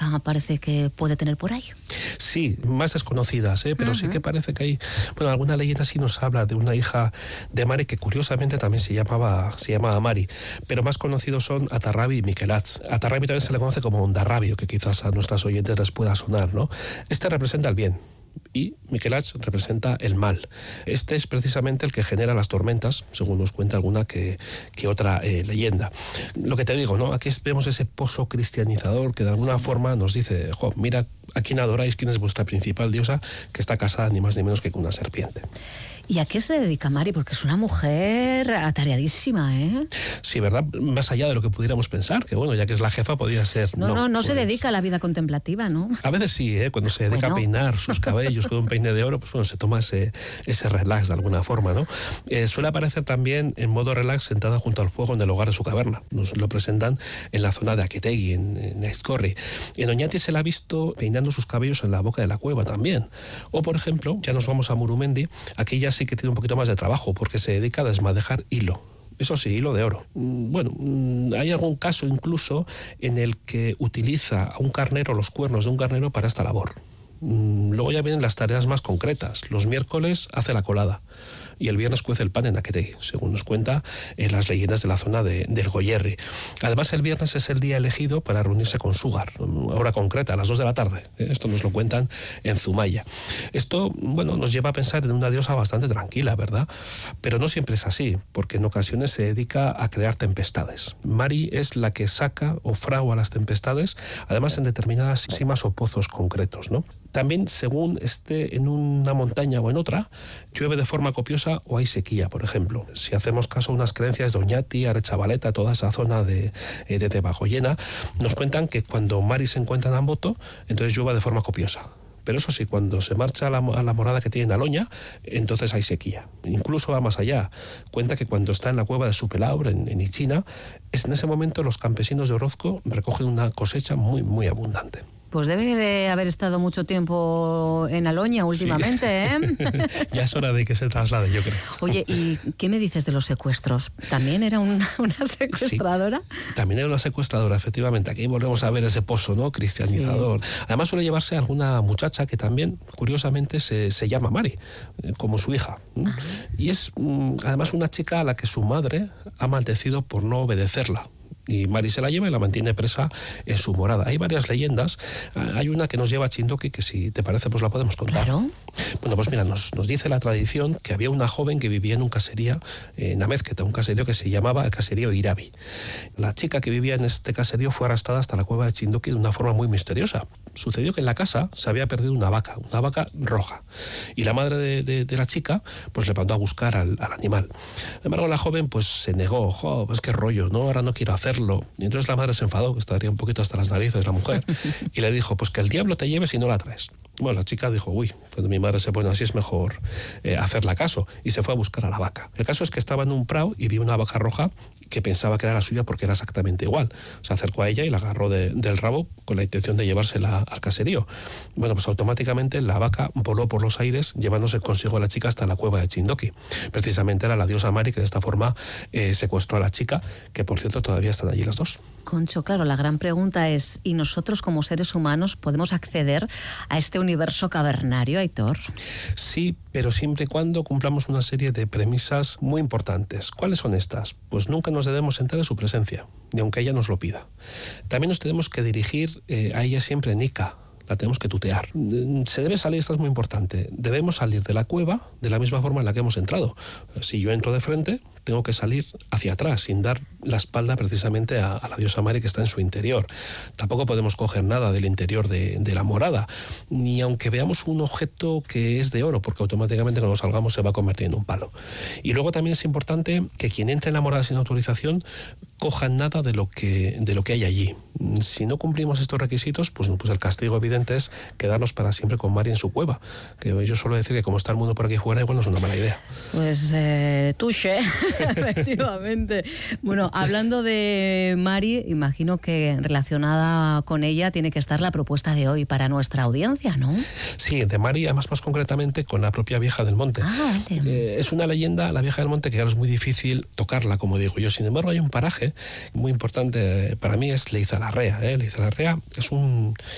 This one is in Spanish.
historia parece que puede tener por ahí? Sí, más desconocidas, pero sí que parece que hay... Bueno, alguna leyenda sí nos habla de una hija de Mari que curiosamente también se llamaba Mari, pero más conocidos son Atarrabi y Miquelats. Atarrabi también se le conoce como Ondarrabio, que quizás a nuestras oyentes les pueda sonar, ¿no? Este representa el bien y Miquelats representa el mal. Este es precisamente el que genera las tormentas, según nos cuenta alguna que otra leyenda. Lo que te digo, ¿no? Aquí vemos ese pozo cristianizador que de alguna forma nos dice, mira a quién adoráis, quién es vuestra principal diosa, que está casada ni más ni menos que con una serpiente. ¿Y a qué se dedica Mari? Porque es una mujer atareadísima, ¿eh? Sí, ¿verdad? Más allá de lo que pudiéramos pensar, que bueno, ya que es la jefa, podría ser... No se dedica a la vida contemplativa, ¿no? A veces sí, cuando se dedica a peinar sus cabellos con un peine de oro, pues bueno, se toma ese relax de alguna forma, ¿no? Suele aparecer también en modo relax sentada junto al fuego en el hogar de su caverna. Nos lo presentan en la zona de Aketegui, en Aizkorri. En Oñati se la ha visto peinando sus cabellos en la boca de la cueva también. O, por ejemplo, ya nos vamos a Murumendi, aquí ya sí que tiene un poquito más de trabajo porque se dedica a desmadejar hilo. Eso sí, hilo de oro. Bueno, hay algún caso incluso en el que utiliza a un carnero, los cuernos de un carnero para esta labor. Luego ya vienen las tareas más concretas. Los miércoles hace la colada y el viernes cuece el pan en Aketegui, según nos cuenta en las leyendas de la zona del Goierri. Además, el viernes es el día elegido para reunirse con Sugar, hora concreta, a las 2 de la tarde. Esto nos lo cuentan en Zumaya. Esto, bueno, nos lleva a pensar en una diosa bastante tranquila, ¿verdad? Pero no siempre es así, porque en ocasiones se dedica a crear tempestades. Mari es la que saca o fragua las tempestades, además en determinadas simas o pozos concretos, ¿no? También, según esté en una montaña o en otra, llueve de forma copiosa o hay sequía, por ejemplo. Si hacemos caso a unas creencias de Oñati, Arechavaleta, toda esa zona de Tebagoyena, nos cuentan que cuando Mari se encuentra en Amboto, entonces llueve de forma copiosa. Pero eso sí, cuando se marcha a la morada que tiene en Aloña, entonces hay sequía. Incluso va más allá. Cuenta que cuando está en la cueva de Supelaur, en Ichina, en ese momento los campesinos de Orozco recogen una cosecha muy, muy abundante. Pues debe de haber estado mucho tiempo en Aloña últimamente, sí. Ya es hora de que se traslade, yo creo. Oye, ¿y qué me dices de los secuestros? ¿También era una secuestradora? Sí, también era una secuestradora, efectivamente. Aquí volvemos a ver ese pozo, ¿no? Cristianizador. Sí. Además suele llevarse a alguna muchacha que también, curiosamente, se llama Mari, como su hija. Y es además una chica a la que su madre ha maldecido por no obedecerla. Y Mari se la lleva y la mantiene presa en su morada. Hay varias leyendas. Hay una que nos lleva a Chindoki, que si te parece, pues la podemos contar. Claro. Bueno, pues mira, nos dice la tradición que había una joven que vivía en un caserío, en Amezqueta, un caserío que se llamaba el caserío Irabi. La chica que vivía en este caserío fue arrastrada hasta la cueva de Chindoki de una forma muy misteriosa. Sucedió que en la casa se había perdido una vaca roja. Y la madre de la chica, pues le mandó a buscar al animal. Sin embargo, la joven, pues se negó. Pues qué rollo, ¿no? Ahora no quiero hacerlo. Y entonces la madre se enfadó, que estaría un poquito hasta las narices la mujer, y le dijo, pues que el diablo te lleve si no la traes. Bueno, la chica dijo, cuando mi madre se pone así es mejor hacerle caso, y se fue a buscar a la vaca. El caso es que estaba en un prado y vio una vaca roja que pensaba que era la suya porque era exactamente igual. Se acercó a ella y la agarró del rabo con la intención de llevársela al caserío. Bueno, pues automáticamente la vaca voló por los aires, llevándose consigo a la chica hasta la cueva de Chindoki. Precisamente era la diosa Mari que de esta forma secuestró a la chica, que por cierto todavía están allí las dos. Concho, claro, la gran pregunta es, ¿y nosotros como seres humanos podemos acceder a este universo cavernario, Aitor? Sí, pero siempre y cuando cumplamos una serie de premisas muy importantes. ¿Cuáles son estas? Pues nunca nos debemos entrar en su presencia, ni aunque ella nos lo pida. También nos tenemos que dirigir a ella siempre en Ica. La tenemos que tutear. Se debe salir, esto es muy importante, debemos salir de la cueva de la misma forma en la que hemos entrado. Si yo entro de frente, tengo que salir hacia atrás, sin dar la espalda precisamente a la diosa Mari que está en su interior. Tampoco podemos coger nada del interior de la morada, ni aunque veamos un objeto que es de oro, porque automáticamente cuando salgamos se va a convertir en un palo. Y luego también es importante que quien entre en la morada sin autorización coja nada de lo que hay allí. Si no cumplimos estos requisitos, pues el castigo evidente es quedarnos para siempre con Mari en su cueva. Que yo suelo decir que como está el mundo por aquí fuera, igual no es una mala idea. Pues touché, efectivamente. Bueno, hablando de Mari, imagino que relacionada con ella tiene que estar la propuesta de hoy para nuestra audiencia, ¿no? Sí, de Mari, además más concretamente con la propia Vieja del Monte. Vale. Es una leyenda, la Vieja del Monte, que ahora es muy difícil tocarla, como digo yo. Sin embargo, hay un paraje muy importante para mí, es Leizalarrea. Leizalarrea es un